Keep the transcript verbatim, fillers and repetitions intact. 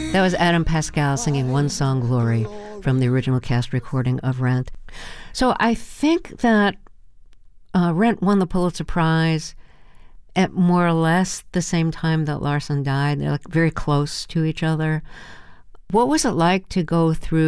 That was Adam Pascal singing One Song Glory from the original cast recording of Rent. So I think that uh, Rent won the Pulitzer Prize at more or less the same time that Larson died. They're like very close to each other. What was it like to go through